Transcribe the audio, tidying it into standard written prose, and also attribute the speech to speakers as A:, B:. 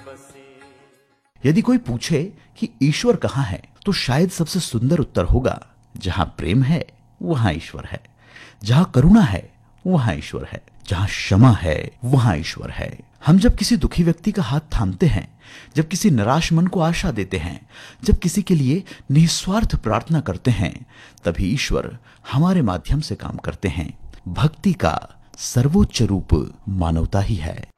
A: यदि कोई पूछे कि ईश्वर कहाँ है, तो शायद सबसे सुंदर उत्तर होगा, जहां प्रेम है वहां ईश्वर है, जहां करुणा है वहां ईश्वर है, जहां क्षमा है वहां ईश्वर है। हम जब किसी दुखी व्यक्ति का हाथ थामते हैं, जब किसी निराश मन को आशा देते हैं, जब किसी के लिए निस्वार्थ प्रार्थना करते हैं, तभी ईश्वर हमारे माध्यम से काम करते हैं। भक्ति का सर्वोच्च रूप मानवता ही है।